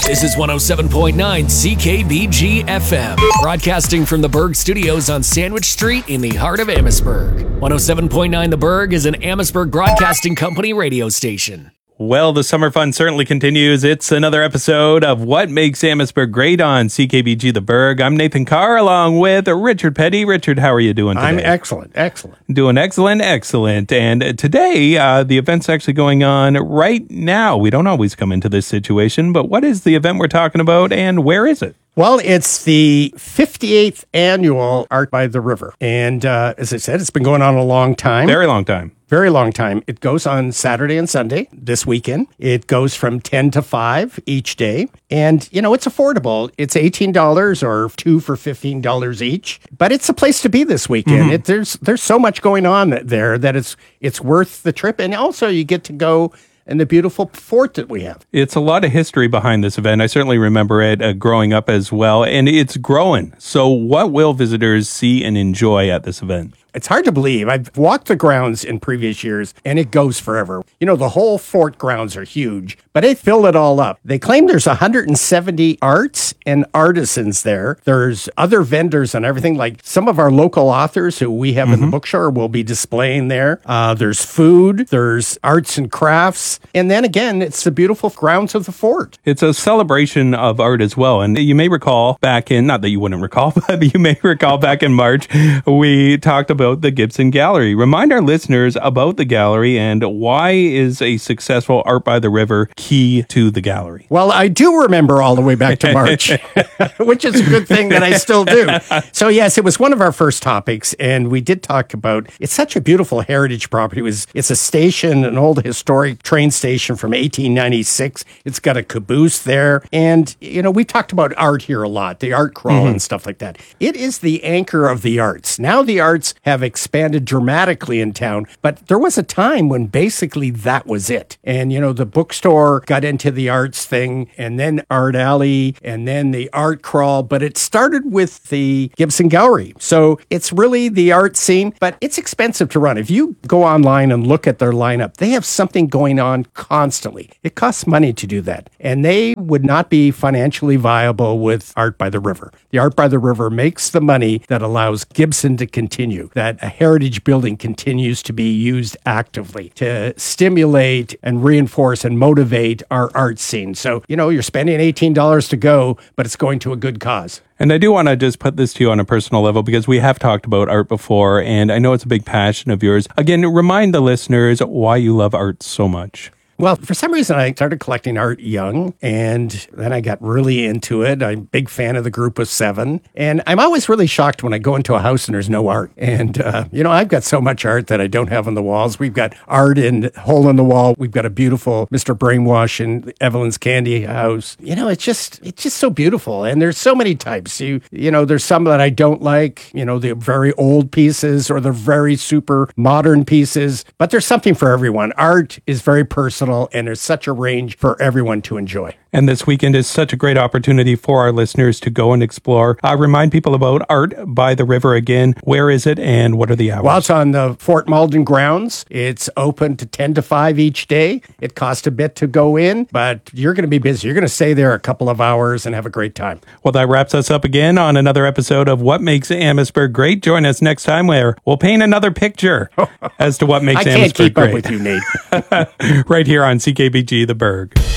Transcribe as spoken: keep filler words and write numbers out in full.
This is one oh seven point nine C K B G F M, broadcasting from the Berg Studios on Sandwich Street in the heart of Amherstburg. one oh seven point nine The Berg is an Amherstburg Broadcasting Company radio station. Well, the summer fun certainly continues. It's another episode of What Makes Amherstburg Great on C K B G The Berg. I'm Nathan Carr along with Richard Petty. Richard, how are you doing today? I'm excellent, excellent. Doing excellent, excellent. And today, uh, the event's actually going on right now. We don't always come into this situation, but what is the event we're talking about and where is it? Well, it's the fifty-eighth annual Art by the River. And uh, as I said, it's been going on a long time. Very long time. Very long time. It goes on Saturday and Sunday this weekend. It goes from ten to five each day. And, you know, it's affordable. It's eighteen dollars or two for fifteen dollars each. But it's a place to be this weekend. Mm-hmm. It, there's there's so much going on there that it's it's worth the trip. And also you get to go and the beautiful fort that we have. It's a lot of history behind this event. I certainly remember it uh, growing up as well, and it's growing. So what will visitors see and enjoy at this event? It's hard to believe. I've walked the grounds in previous years, and it goes forever. You know, the whole fort grounds are huge, but they fill it all up. They claim there's one hundred seventy arts and artisans there. There's other vendors and everything, like some of our local authors who we have mm-hmm. in the bookstore will be displaying there. Uh, there's food, there's arts and crafts, and then again, it's the beautiful grounds of the fort. It's a celebration of art as well, and you may recall back in, not that you wouldn't recall, but you may recall back in March, we talked about about the Gibson Gallery. Remind our listeners about the gallery and why is a successful Art by the River key to the gallery? Well, I do remember all the way back to March, which is a good thing that I still do. So yes, it was one of our first topics, and we did talk about, it's such a beautiful heritage property. It was, it's a station, an old historic train station from eighteen ninety-six. It's got a caboose there. And, you know, we talked about art here a lot, the art crawl mm-hmm. and stuff like that. It is the anchor of the arts. Now the arts have expanded dramatically in town, but there was a time when basically that was it. And, you know, the bookstore got into the arts thing, and then Art Alley, and then the art crawl, but it started with the Gibson Gallery. So it's really the art scene, but it's expensive to run. If you go online and look at their lineup, they have something going on constantly. It costs money to do that, and they would not be financially viable with Art by the River. The Art by the River makes the money that allows Gibson to continue, that a heritage building continues to be used actively to stimulate and reinforce and motivate our art scene. So, you know, you're spending eighteen dollars to go, but it's going to a good cause. And I do want to just put this to you on a personal level because we have talked about art before, and I know it's a big passion of yours. Again, remind the listeners why you love art so much. Well, for some reason, I started collecting art young, and then I got really into it. I'm a big fan of the Group of Seven, and I'm always really shocked when I go into a house and there's no art. And, uh, you know, I've got so much art that I don't have on the walls. We've got art in Hole in the Wall. We've got a beautiful Mister Brainwash in Evelyn's Candy House. You know, it's just it's just so beautiful, and there's so many types. You, you know, there's some that I don't like, you know, the very old pieces or the very super modern pieces, but there's something for everyone. Art is very personal, and there's such a range for everyone to enjoy. And this weekend is such a great opportunity for our listeners to go and explore. Uh, remind people about Art by the River again. Where is it and what are the hours? Well, it's on the Fort Malden grounds. It's open to ten to five each day. It costs a bit to go in, but you're going to be busy. You're going to stay there a couple of hours and have a great time. Well, that wraps us up again on another episode of What Makes Amherstburg Great. Join us next time where we'll paint another picture as to what makes Amherstburg great. I can't keep up with you, Nate. Right here on C K B G The Berg.